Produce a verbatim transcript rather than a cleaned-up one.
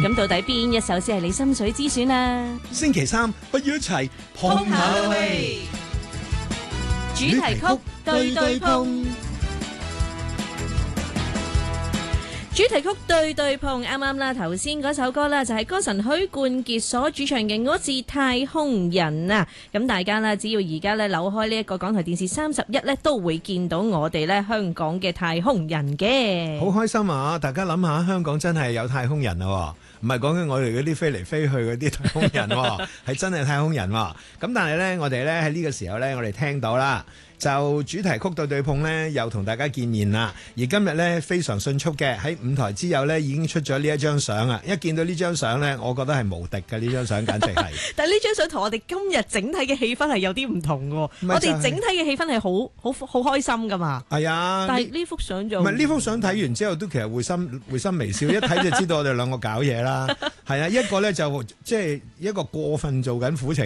咁到底邊一首先係你心水之選啊？ 星期三不如一齊碰下啦喂！主題曲對對碰。主題曲對對碰啱啱啦，頭先嗰首歌啦就係歌神許冠傑所主唱嘅《我是太空人》啊！咁大家啦，只要而家咧扭開呢一個港台電視三十一咧，都會見到我哋咧香港嘅太空人嘅。 好開心啊！大家諗下，香港真係有太空人啊！唔係講緊我哋嗰啲飛嚟飛去嗰啲太空人，係真係太空人。咁但係咧，我哋咧喺呢個時候咧，我哋聽到啦。就主題曲對對碰呢，又同大家見面啦。而今日呢，非常迅速嘅喺五台之友呢已經出咗呢一張相啊！一見到呢張相呢，我覺得係無敵嘅，呢張相簡直係。但係呢張相同我哋今日整體嘅氣氛係有啲唔同喎。就是、我哋整體嘅氣氛係好好好開心噶嘛。係啊。但係呢幅相就唔係呢幅相睇完之後都其實會心會心微笑，一睇就知道我哋兩個搞嘢啦。係啊，一個呢就即係、就是、一個過分做緊苦情。